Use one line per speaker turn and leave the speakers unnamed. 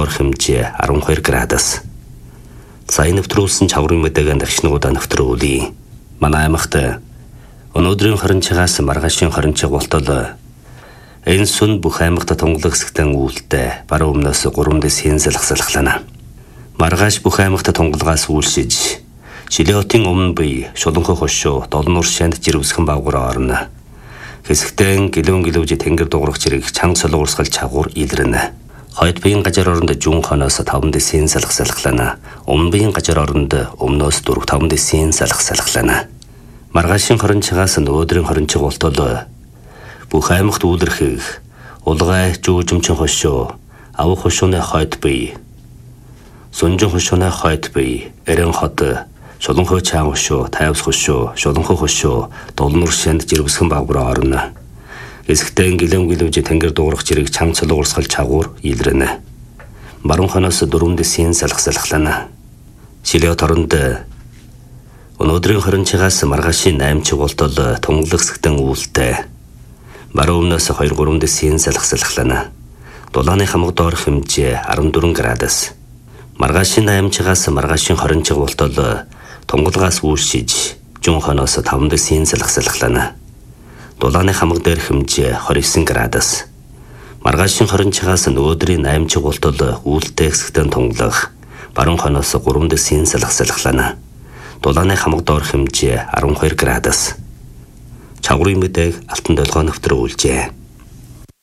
доорх хэмжээ 12 градус. Сайн нэвтрүүлсэн чаврын мэдээгээ дахинуудаа нэвтрүүлье. Манай аймагт өнөөдрийн хорончигаас маргаашийн хорончиг болтол энэ сүн бүх аймагт тунгалагсгтэн үүлтэй баруун өмнөөс 3 дэсийн салхалхлана. Маргааш бүх аймагт тунгалгаас үйлшиж Жилиотын өмнө бие шуланхой хошуу долнуур шанд жирвсхэн бавгар орно. Хэсэгтэн гэлүүж тэнгэр дуурах чирэг чанга солоорсгал чагуур илрэнэ. Хойд биеийн гажар оронд жун хоноос 5 дэсийн салхалхлана. Өмнө биеийн гажар оронд өмнөөс 4-5 дэсийн салхалхлана. Маргаашийн хорончигаас өнөөдрийн хорончиг болтол бүх аймагт үйлэрхийг улгай жүүжимчин хошуу авах хошууны хойд бие Сүнжин хошууны хойд бие эрен хот шуланхой чаан хошуу тайвс хошуу шуланхой хошуу долнуур шанд жирвсхэн бавгар орно. Эсэгтэн гэлүүж тэнгэр дуурах чирэг чанга солоорсгал чагуур илрэнэ. Баруун хоноос 4 дэсийн салхалхлана. Жилиот оронд өнөөдрийн хорончигаас маргаашийн 8 чиг болтол тунгалагсгтэн үүлтэй баруун өмнөөс 2-3 дэсийн салхалхлана. Дулааны хамаг доорх хэмжээ 14 градус. Маргаашийн 8 чигаас маргаашийн хорончиг болтол тунгалгаас үйлшиж жун хоноос 5 дэсийн салхалхлана. Дулааны хамаг дээр хэмжээ 29 градус. Маргаашийн хорончигаас өнөөдрийн 8 чиг болтол үүлтэй хэсэгтэн тунгалах баруун хоноос 3 дэсийн салхалхлана. Дулааны хамаг доорх хэмжээ 12 градус. Чаврын мэдээг Алтан долгоо нэвтрүүлжээ.